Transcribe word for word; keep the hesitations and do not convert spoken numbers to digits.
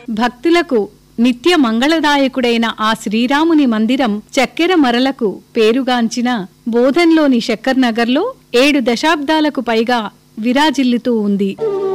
భక్తులకు నిత్య మంగళదాయకుడైన ఆ శ్రీరాముని మందిరం చక్కెర మరలకు పేరుగాంచిన బోధన్లోని శక్కర్ నగర్లో ఏడు దశాబ్దాలకు పైగా విరాజిల్లుతూ ఉంది.